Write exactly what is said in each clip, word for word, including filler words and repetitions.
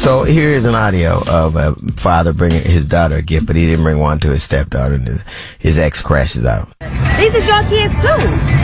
So here is an audio of a father bringing his daughter a gift, but he didn't bring one to his stepdaughter, and his, his ex crashes out. These is your kids too.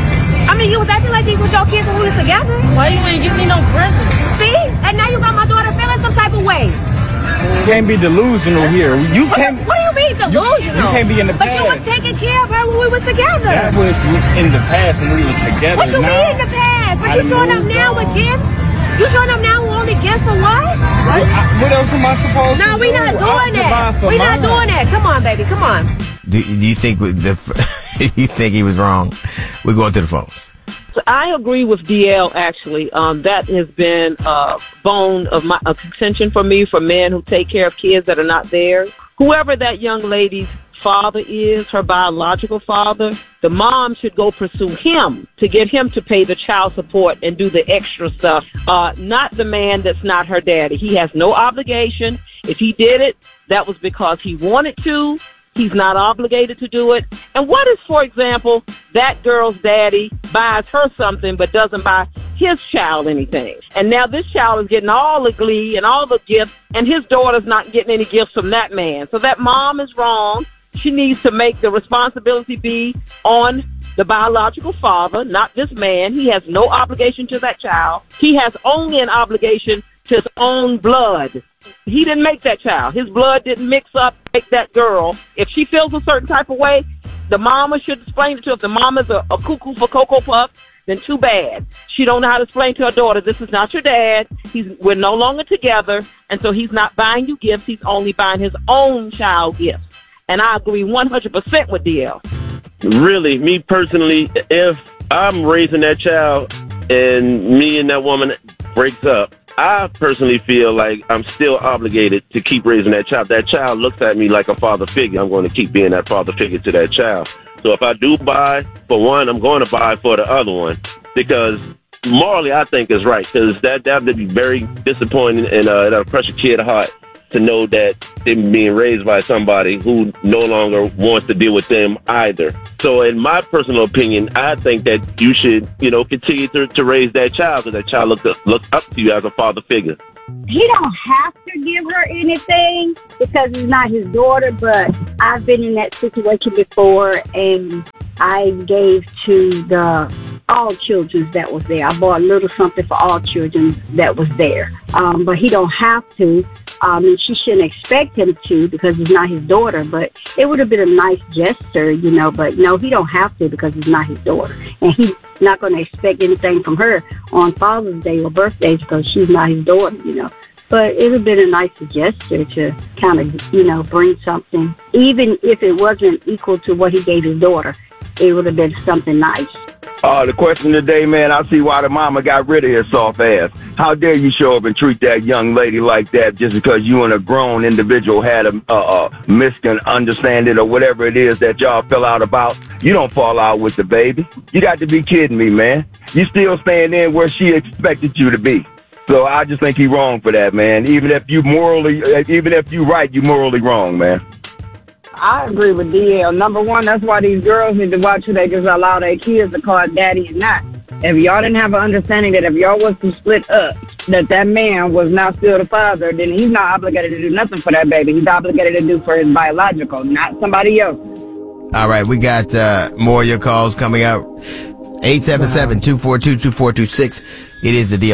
I mean, you was acting like these were your kids when we was together. Why you ain't give me no present? See? And now you got my daughter feeling some type of way. You can't be delusional here. You can't. What do you mean delusional? You, you can't be in the but past. But you was taking care of her when we was together. That was in the past when we was together. What you now, mean in the past? But I you showing up moved now on. with gifts? You showing up now with only gifts for what? What, I, what else am I supposed no, to do? No, we not doing that. We not doing that. Come on, baby. Come on. Do, do you think the you think he was wrong? We're going to the phones. I agree with D L, actually. Um, that has been a bone of my a contention for me, for men who take care of kids that are not theirs. Whoever that young lady's father is, her biological father, the mom should go pursue him to get him to pay the child support and do the extra stuff, uh, not the man that's not her daddy. He has no obligation. If he did it, that was because he wanted to. He's not obligated to do it. And what if, for example, that girl's daddy buys her something but doesn't buy his child anything? And now this child is getting all the glee and all the gifts, and his daughter's not getting any gifts from that man. So that mom is wrong. She needs to make the responsibility be on the biological father, not this man. He has no obligation to that child. He has only an obligation to his own blood. He didn't make that child. His blood didn't mix up, make that girl. If she feels a certain type of way, the mama should explain it to her. If the mama's a, a cuckoo for Cocoa Puffs, then too bad. She don't know how to explain to her daughter, this is not your dad. He's, we're no longer together, and so he's not buying you gifts. He's only buying his own child gifts. And I agree one hundred percent with D L. Really, me personally, if I'm raising that child and me and that woman breaks up, I personally feel like I'm still obligated to keep raising that child. That child looks at me like a father figure. I'm going to keep being that father figure to that child. So if I do buy for one, I'm going to buy for the other one, because morally I think it's right, because that that would be very disappointing, and uh, that'll crush a kid's heart to know that they're being raised by somebody who no longer wants to deal with them either. So in my personal opinion, I think that you should, you know, continue to, to raise that child, because that child looks up, looks up to you as a father figure. He don't have to give her anything because it's not his daughter, but I've been in that situation before, and I gave to the all children that was there. I bought a little something for all children that was there. Um, but he don't have to. Um, and she shouldn't expect him to, because it's not his daughter. But it would have been a nice gesture, you know. But no, he don't have to, because it's not his daughter. And he's not going to expect anything from her on Father's Day or birthdays, because she's not his daughter, you know. But it would have been a nice gesture to kind of, you know, bring something. Even if it wasn't equal to what he gave his daughter, it would have been something nice. Uh, the question today, man, I see why the mama got rid of his soft ass. How dare you show up and treat that young lady like that just because you and a grown individual had a, a, a misunderstanding or whatever it is that y'all fell out about? You don't fall out with the baby. You got to be kidding me, man. You still staying in where she expected you to be. So I just think he wrong for that, man. Even if you morally, even if you right, you morally wrong, man. I agree with D L. Number one, that's why these girls need to watch who they just allow their kids to call daddy and not. If y'all didn't have an understanding that if y'all was to split up, that that man was not still the father, then he's not obligated to do nothing for that baby. He's obligated to do for his biological, not somebody else. All right, we got uh, more of your calls coming up. eight seven seven, two four two, two four two six. It is the D L